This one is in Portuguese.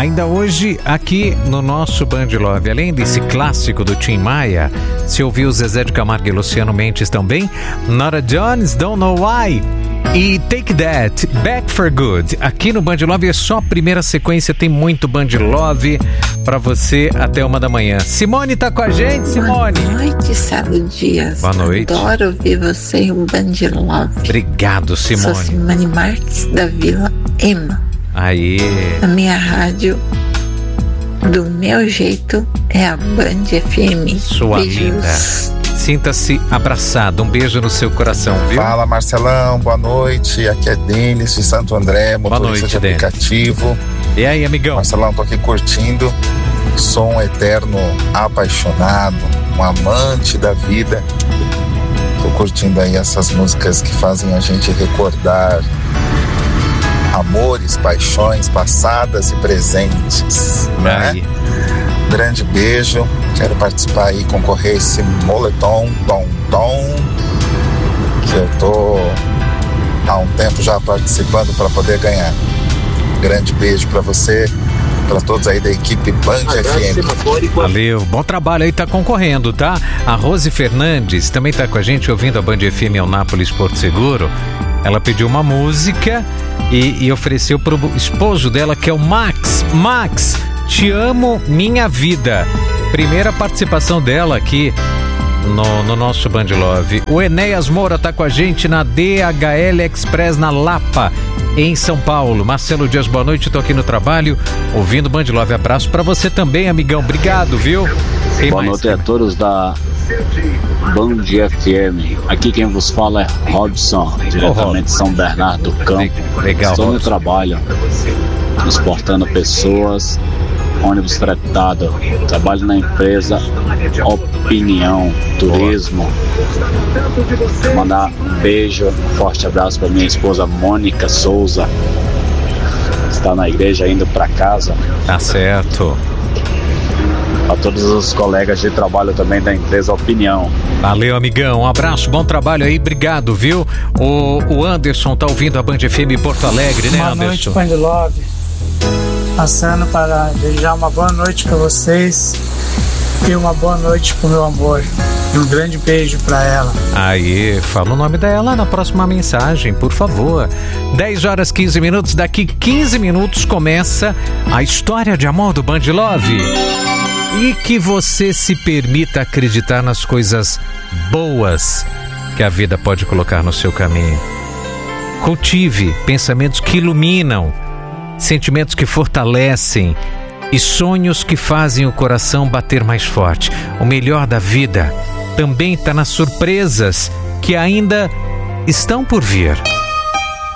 Ainda hoje, aqui no nosso Band Love, além desse clássico do Tim Maia, se ouviu Zezé de Camargo e Luciano Mendes também, Nora Jones, Don't Know Why, e Take That, Back for Good. Aqui no Band Love é só a primeira sequência, tem muito Band Love pra você até 1 da manhã. Simone tá com a gente, Simone. Boa noite, Célio Dias. Boa noite. Adoro ouvir você e o Band Love. Obrigado, Simone. Sou Simone Marques, da Vila Ema. Aí. A minha rádio, do meu jeito, é a Band FM. Sua Beijos. linda. Sinta-se abraçado. Um beijo no seu coração, viu? Fala, Marcelão. Boa noite. Aqui é Denis de Santo André, motorista de aplicativo. E aí, amigão? Marcelão, tô aqui curtindo. Sou um eterno apaixonado, um amante da vida. Tô curtindo aí essas músicas que fazem a gente recordar amores, paixões passadas e presentes, né? Grande beijo. Quero participar aí, concorrer esse moletom Tom, que eu tô há um tempo já participando para poder ganhar. Grande beijo para você, para todos aí da equipe Band FM. Valeu, bom trabalho aí, tá concorrendo, tá? A Rose Fernandes também tá com a gente ouvindo a Band FM Eunápolis Porto Seguro. Ela pediu uma música e ofereceu pro esposo dela, que é o Max. Max, te amo, minha vida. Primeira participação dela aqui no nosso Band Love. O Enéas Moura tá com a gente na DHL Express na Lapa, em São Paulo. Marcelo Dias, boa noite, tô aqui no trabalho ouvindo Band Love. Abraço pra você também, amigão. Obrigado, viu? Boa noite a todos da Band FM. Aqui quem vos fala é Robson, diretamente de São Bernardo do Campo. Legal. Estou no trabalho, transportando pessoas, ônibus fretado. Trabalho na empresa Opinião Turismo. Vou mandar um beijo, um forte abraço para minha esposa Mônica Souza. Está na igreja indo para casa. Tá certo. A todos os colegas de trabalho também da empresa Opinião. Valeu, amigão. Um abraço, bom trabalho aí, obrigado, viu? O Anderson tá ouvindo a Band FM Porto Alegre, né, Anderson? Boa noite, Band Love. Passando para desejar uma boa noite para vocês e uma boa noite pro meu amor. Um grande beijo para ela. Aí, fala o nome dela na próxima mensagem, por favor. 10 horas 15 minutos, daqui 15 minutos começa a história de amor do Band Love. E que você se permita acreditar nas coisas boas que a vida pode colocar no seu caminho. Cultive pensamentos que iluminam, sentimentos que fortalecem e sonhos que fazem o coração bater mais forte. O melhor da vida também está nas surpresas que ainda estão por vir.